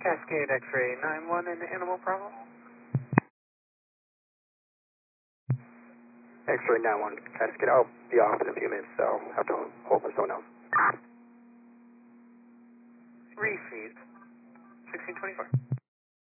Cascade X-ray 9-1 in Animal Problem. X-ray 9-1, Cascade. I'll be off in a few minutes, so I'll have to hold with someone else. Refeed 1624.